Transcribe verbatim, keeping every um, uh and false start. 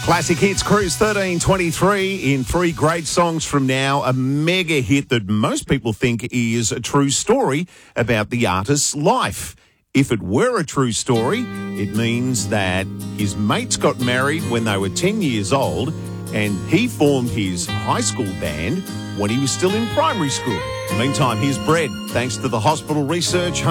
Classic Hits Cruise thirteen twenty-three in three great songs from now. A mega hit that most people think is a true story about the artist's life. If it were a true story, it means that his mates got married when they were ten years old and he formed his high school band when he was still in primary school. Meantime, here's Bread, thanks to the hospital research